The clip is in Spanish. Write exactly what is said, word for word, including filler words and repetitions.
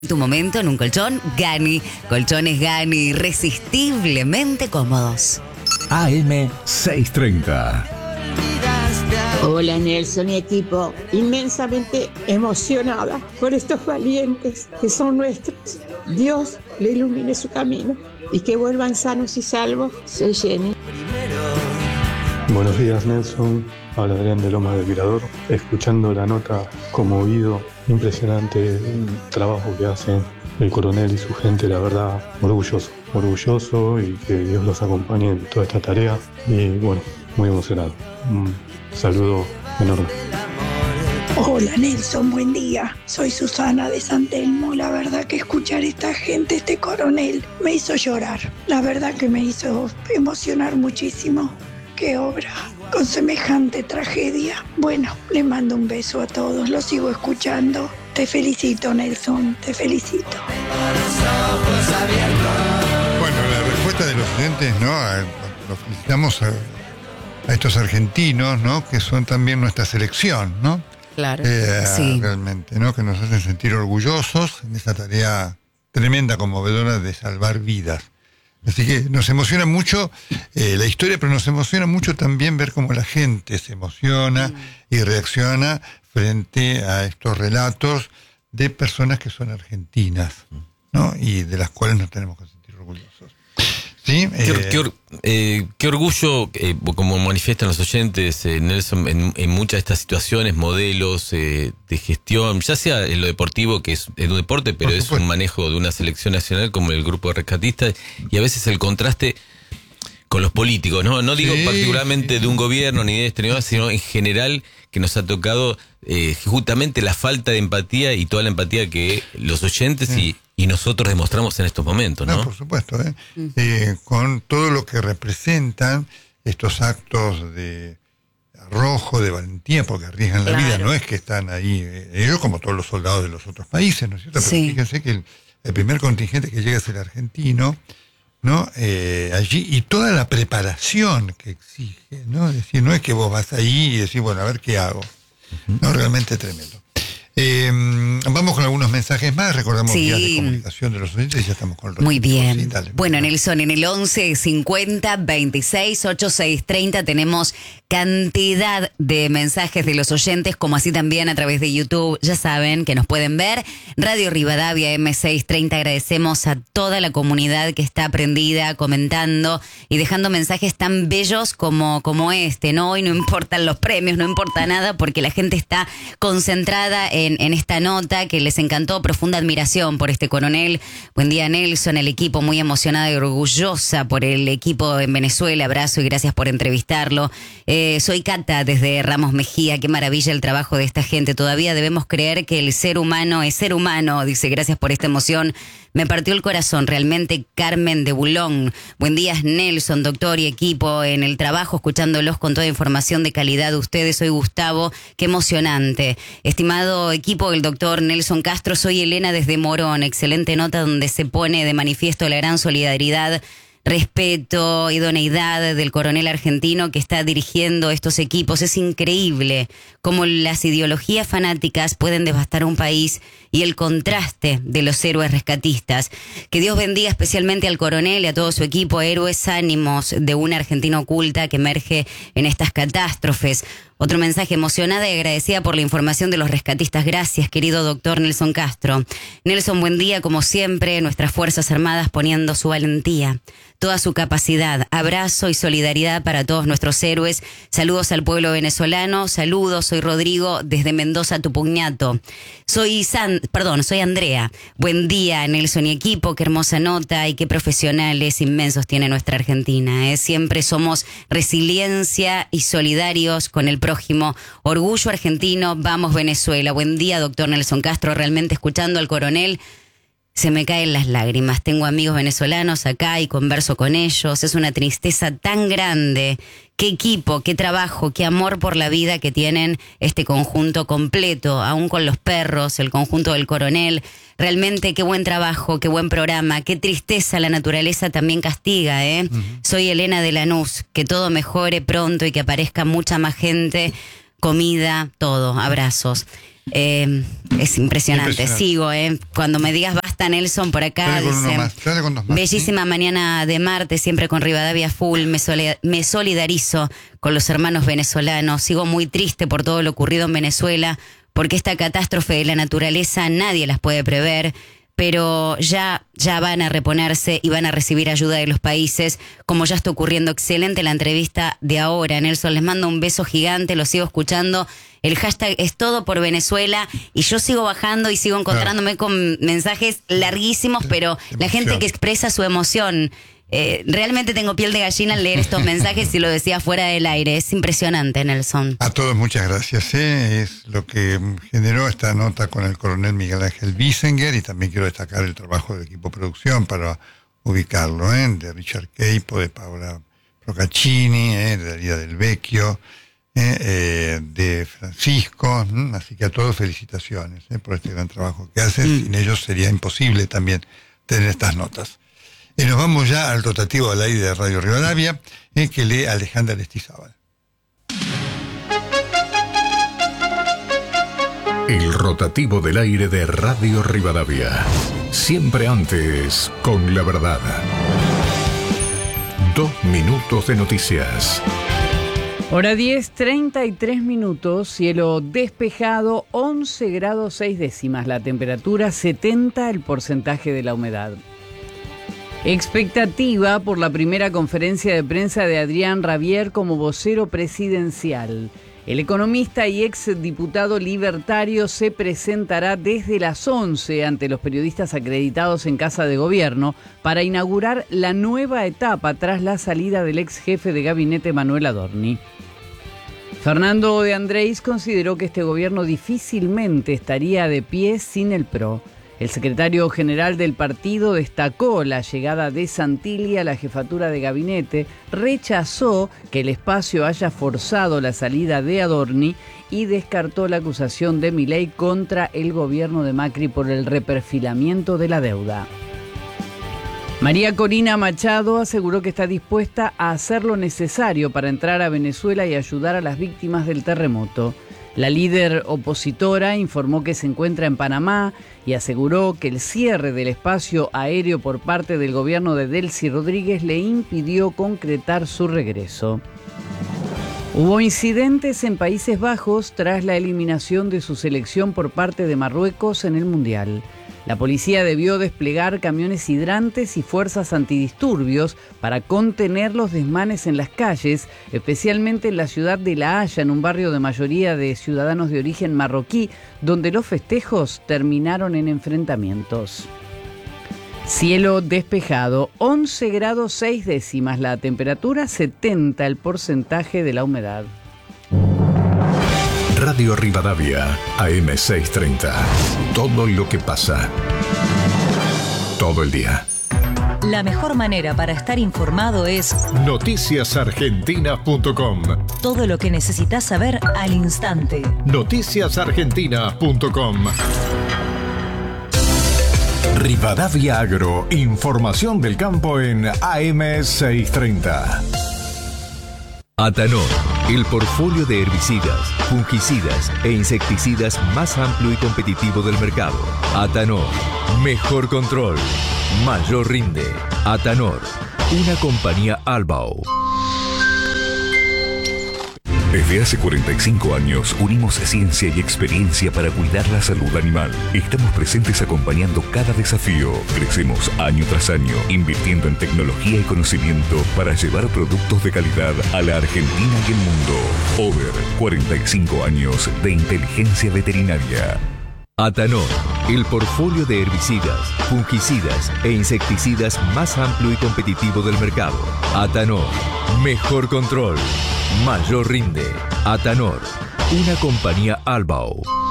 Tu momento en un colchón Gani. Colchones Gani, irresistiblemente cómodos. A M seiscientos treinta. Hola Nelson y equipo, inmensamente emocionada por estos valientes que son nuestros. Dios le ilumine su camino y que vuelvan sanos y salvos. Soy Jenny. Buenos días Nelson, habla Adrián de Loma del Mirador, escuchando la nota, conmovido, impresionante el trabajo que hacen el coronel y su gente, la verdad, orgulloso, orgulloso y que Dios los acompañe en toda esta tarea y bueno, muy emocionado. Un saludo enorme. Hola Nelson, buen día. Soy Susana de San Telmo. La verdad que escuchar a esta gente, este coronel, me hizo llorar. La verdad que me hizo emocionar muchísimo. Qué obra, con semejante tragedia. Bueno, le mando un beso a todos, los sigo escuchando. Te felicito Nelson, te felicito. Bueno, la respuesta de los oyentes, ¿no? Los felicitamos a, a estos argentinos, ¿no? Que son también nuestra selección, ¿no? Claro, eh, sí. Realmente, ¿no? Que nos hacen sentir orgullosos en esa tarea tremenda, conmovedora de salvar vidas. Así que nos emociona mucho eh, la historia, pero nos emociona mucho también ver cómo la gente se emociona mm. y reacciona frente a estos relatos de personas que son argentinas, ¿no? Y de las cuales nos tenemos que sentir orgullosos. ¿Sí? Qué, Eh, qué, or, eh, qué orgullo, eh, como manifiestan los oyentes, eh, Nelson, en, en muchas de estas situaciones, modelos eh, de gestión, ya sea en lo deportivo, que es, es un deporte, pero es un manejo de una selección nacional como el grupo de rescatistas, y a veces el contraste con los políticos, no no digo sí, particularmente sí. de un gobierno ni de este, ni sino en general, que nos ha tocado eh, justamente la falta de empatía y toda la empatía que los oyentes sí. y, y nosotros demostramos en estos momentos, ¿no? No, por supuesto, ¿eh? Mm. Eh, con todo lo que representan estos actos de arrojo, de valentía, porque arriesgan la claro. vida, no es que están ahí, eh, ellos como todos los soldados de los otros países, ¿no es cierto? Pero sí. fíjense que el, el primer contingente que llega es el argentino, ¿no? Eh, allí, y toda la preparación que exige, ¿no? Es decir, no es que vos vas ahí y decís, bueno, a ver qué hago. Uh-huh. No, realmente tremendo. Eh, vamos con algunos mensajes más, recordamos sí. vías de comunicación de los oyentes y ya estamos con el Muy bien. Sí, dale, bueno, Nelson, en el once cincuenta veintiséis ochenta y seis treinta tenemos cantidad de mensajes de los oyentes, como así también a través de YouTube. Ya saben que nos pueden ver. Radio Rivadavia M seiscientos treinta. Agradecemos a toda la comunidad que está prendida, comentando y dejando mensajes tan bellos como, como este, ¿no? Hoy no importan los premios, no importa nada, porque la gente está concentrada en En, en esta nota que les encantó. Profunda admiración por este coronel. Buen día Nelson, el equipo muy emocionada y orgullosa por el equipo en Venezuela. Abrazo y gracias por entrevistarlo. Eh, soy Cata desde Ramos Mejía. Qué maravilla el trabajo de esta gente. Todavía debemos creer que el ser humano es ser humano. Dice, gracias por esta emoción. Me partió el corazón, realmente. Carmen de Bulón. Buen día Nelson, doctor y equipo en el trabajo, escuchándolos con toda información de calidad de ustedes. Soy Gustavo, qué emocionante. Estimado equipo del doctor Nelson Castro, soy Elena desde Morón. Excelente nota donde se pone de manifiesto la gran solidaridad, respeto, idoneidad del coronel argentino que está dirigiendo estos equipos. Es increíble cómo las ideologías fanáticas pueden devastar un país y el contraste de los héroes rescatistas. Que Dios bendiga especialmente al coronel y a todo su equipo, héroes ánimos de una Argentina oculta que emerge en estas catástrofes. Otro mensaje, emocionada y agradecida por la información de los rescatistas. Gracias, querido doctor Nelson Castro. Nelson, buen día, como siempre, nuestras Fuerzas Armadas poniendo su valentía, toda su capacidad. Abrazo y solidaridad para todos nuestros héroes. Saludos al pueblo venezolano. Saludos, soy Rodrigo desde Mendoza, Tupungato. Soy San, perdón, soy Andrea. Buen día, Nelson y equipo. Qué hermosa nota y qué profesionales inmensos tiene nuestra Argentina. ¿eh? Siempre somos resiliencia y solidarios con el prójimo. Orgullo argentino, vamos Venezuela. Buen día, doctor Nelson Castro. Realmente escuchando al coronel se me caen las lágrimas. Tengo amigos venezolanos acá y converso con ellos. Es una tristeza tan grande. Qué equipo, qué trabajo, qué amor por la vida que tienen este conjunto completo, aún con los perros, el conjunto del coronel. Realmente qué buen trabajo, qué buen programa, qué tristeza, la naturaleza también castiga, ¿eh? Uh-huh. Soy Elena de Lanús, que todo mejore pronto y que aparezca mucha más gente, comida, todo, abrazos. Eh, es impresionante. impresionante, sigo, eh. Cuando me digas basta, Nelson, por acá, dale con dice, más, dale con dos más, bellísima ¿sí? mañana de martes, siempre con Rivadavia full, me, soli- me solidarizo con los hermanos venezolanos, sigo muy triste por todo lo ocurrido en Venezuela, porque esta catástrofe de la naturaleza nadie las puede prever, pero ya, ya van a reponerse y van a recibir ayuda de los países, como ya está ocurriendo. Excelente la entrevista de ahora, Nelson, les mando un beso gigante, los sigo escuchando. El hashtag es todo por Venezuela y yo sigo bajando y sigo encontrándome claro. con mensajes larguísimos, pero la gente que expresa su emoción, eh, realmente tengo piel de gallina al leer estos mensajes y lo decía fuera del aire. Es impresionante, Nelson. A todos muchas gracias. ¿eh? Es lo que generó esta nota con el coronel Miguel Ángel Bissinger, y también quiero destacar el trabajo del equipo de producción para ubicarlo, ¿eh? de Richard Queipo, de Paola Procaccini, ¿eh? de Daría del Vecchio, Eh, eh, de Francisco, ¿m? Así que a todos felicitaciones eh, por este gran trabajo que hacen. Mm. Sin ellos sería imposible también tener estas notas. Y nos vamos ya al rotativo al aire de Radio Rivadavia, eh, que lee Alejandra Lestizábal. El rotativo del aire de Radio Rivadavia. Siempre antes con la verdad. Dos minutos de noticias. Hora diez, treinta y tres minutos, cielo despejado, once grados seis décimas, la temperatura setenta, el porcentaje de la humedad. Expectativa por la primera conferencia de prensa de Adrián Rabier como vocero presidencial. El economista y exdiputado libertario se presentará desde las once ante los periodistas acreditados en Casa de Gobierno para inaugurar la nueva etapa tras la salida del ex jefe de gabinete Manuel Adorni. Fernando de Andrés consideró que este gobierno difícilmente estaría de pie sin el P R O. El secretario general del partido destacó la llegada de Santilli a la jefatura de gabinete, rechazó que el espacio haya forzado la salida de Adorni y descartó la acusación de Milei contra el gobierno de Macri por el reperfilamiento de la deuda. María Corina Machado aseguró que está dispuesta a hacer lo necesario para entrar a Venezuela y ayudar a las víctimas del terremoto. La líder opositora informó que se encuentra en Panamá y aseguró que el cierre del espacio aéreo por parte del gobierno de Delcy Rodríguez le impidió concretar su regreso. Hubo incidentes en Países Bajos tras la eliminación de su selección por parte de Marruecos en el Mundial. La policía debió desplegar camiones hidrantes y fuerzas antidisturbios para contener los desmanes en las calles, especialmente en la ciudad de La Haya, en un barrio de mayoría de ciudadanos de origen marroquí, donde los festejos terminaron en enfrentamientos. Cielo despejado, once grados seis décimas la temperatura, setenta el porcentaje de la humedad. Radio Rivadavia, A M seiscientos treinta. Todo lo que pasa. Todo el día. La mejor manera para estar informado es noticias argentinas punto com. Todo lo que necesitas saber al instante. noticias argentinas punto com. Rivadavia Agro, información del campo en A M seiscientos treinta. Atanor, el portfolio de herbicidas, fungicidas e insecticidas más amplio y competitivo del mercado. Atanor, mejor control, mayor rinde. Atanor, una compañía Albao. Desde hace cuarenta y cinco años unimos ciencia y experiencia para cuidar la salud animal. Estamos presentes acompañando cada desafío. Crecemos año tras año, invirtiendo en tecnología y conocimiento para llevar productos de calidad a la Argentina y el mundo. Over, cuarenta y cinco años de inteligencia veterinaria. Atanor, el portfolio de herbicidas, fungicidas e insecticidas más amplio y competitivo del mercado. Atanor, mejor control, mayor rinde. Atanor, una compañía Albao.